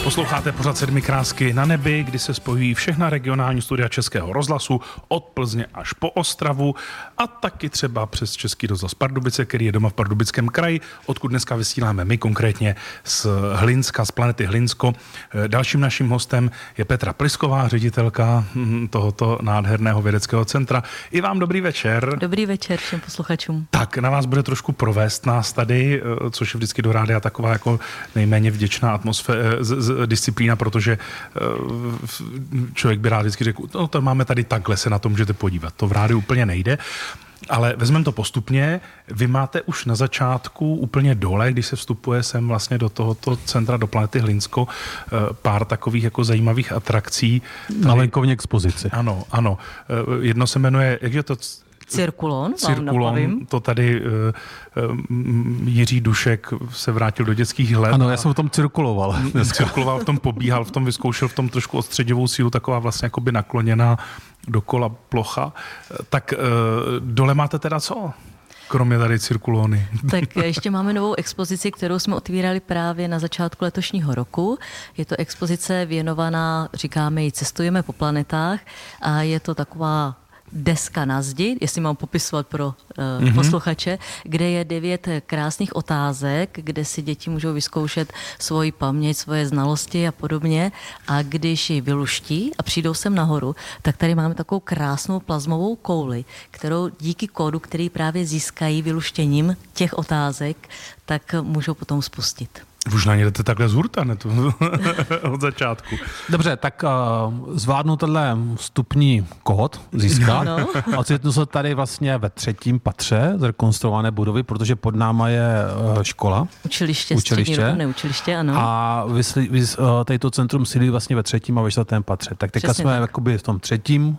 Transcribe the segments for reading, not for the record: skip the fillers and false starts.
Posloucháte pořad Sedmi krásky na nebi, kdy se spojují všechna regionální studia Českého rozhlasu od Plzně až po Ostravu a taky třeba přes Český rozhlas Pardubice, který je doma v Pardubickém kraji, odkud dneska vysíláme my, konkrétně z Hlinska, z planety Hlinsko. Dalším naším hostem je Petra Plisková, ředitelka tohoto nádherného vědeckého centra. I vám dobrý večer. Dobrý večer všem posluchačům. Tak, na vás bude trošku provést nás tady, což je vždycky do rádia taková jako nejméně vděčná atmosféra, disciplína, protože člověk by rád vždycky řekl, no to máme tady takhle, se na to můžete podívat. To v rádiu úplně nejde. Ale vezmeme to postupně. Vy máte už na začátku úplně dole, když se vstupuje sem vlastně do tohoto centra, do planety Hlinsko, pár takových jako zajímavých atrakcí. Na venkovní expozici. Ano, ano. Jedno se jmenuje, jak je to? Cirkulon, to tady Jiří Dušek se vrátil do dětských let. Ano, já jsem v tom cirkuloval. Cirkuloval v tom, pobíhal v tom, vyzkoušel v tom trošku odstředěvou sílu, taková vlastně jakoby nakloněná dokola plocha. Tak dole máte teda co? Kromě tady cirkulóny. Tak ještě máme novou expozici, kterou jsme otvírali právě na začátku letošního roku. Je to expozice věnovaná, říkáme ji Cestujeme po planetách a je to taková deska na zdi, jestli mám popisovat pro posluchače, kde je 9 krásných otázek, kde si děti můžou vyzkoušet svoji paměť, svoje znalosti a podobně. A když ji vyluští a přijdou sem nahoru, tak tady máme takovou krásnou plazmovou kouli, kterou díky kódu, který právě získají vyluštěním těch otázek, tak můžou potom spustit. Už na ně jdete takhle z hurta, ne? Od začátku. Dobře, tak zvládnu tenhle vstupní kód získat. No. Ocitnu se tady vlastně ve 3. patře zrekonstruované budovy, protože pod náma je škola. Učiliště. Neučiliště, ano. A tato centrum sídlí vlastně ve 3. a ve 4. patře. Tak teďka jsme jakoby v tom 3.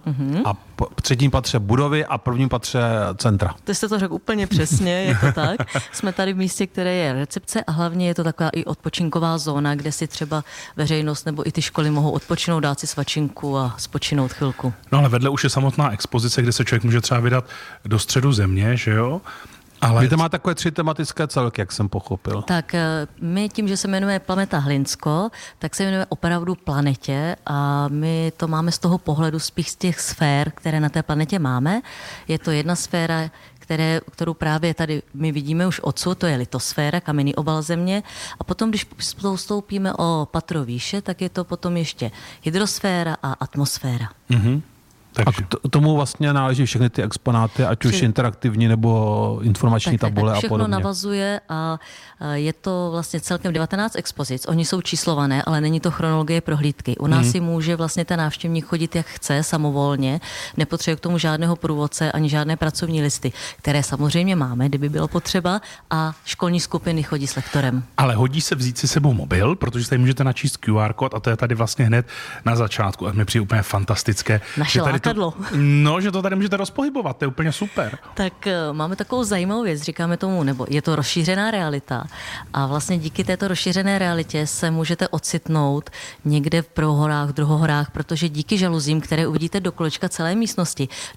a v 3. patře budovy a 1. patře centra. To jste to řekl úplně přesně, je to tak. Jsme tady v místě, které je recepce a hlavně je to taková i odpočinková zóna, kde si třeba veřejnost nebo i ty školy mohou odpočinout, dát si svačinku a spočinout chvilku. No ale vedle už je samotná expozice, kde se člověk může třeba vydat do středu země, že jo? Ale vy to má takové 3 tematické celky, jak jsem pochopil. Tak my tím, že se jmenuje Planeta Hlinsko, tak se jmenuje opravdu planetě a my to máme z toho pohledu spíš z těch sfér, které na té planetě máme. Je to jedna sféra, kterou právě tady my vidíme už odsud, to je litosféra, kamenný obal země. A potom, když stoupíme o patro výše, tak je to potom ještě hydrosféra a atmosféra. Mm-hmm. Takže. A k tomu vlastně náleží všechny ty exponáty, ať už interaktivní nebo informační tabule a podobně. Všechno navazuje a je to vlastně celkem 19 expozic. Oni jsou číslované, ale není to chronologie prohlídky. U nás si může vlastně ten návštěvník chodit jak chce, samovolně, nepotřebuje k tomu žádného průvodce ani žádné pracovní listy, které samozřejmě máme, kdyby bylo potřeba, a školní skupiny chodí s lektorem. Ale hodí se vzít si sebou mobil, protože tady můžete načíst QR kód a to je tady vlastně hned na začátku. A mi přijde úplně fantastické. Naše lákadlo. No, že to tady můžete rozpohybovat, to je úplně super. Tak máme takovou zajímavou věc, říkáme tomu, nebo je to rozšířená realita. A vlastně díky této rozšířené realitě se můžete ocitnout někde v prvohorách, druhohorách, protože díky žaluzím, které uvidíte do kolečka celé místnosti,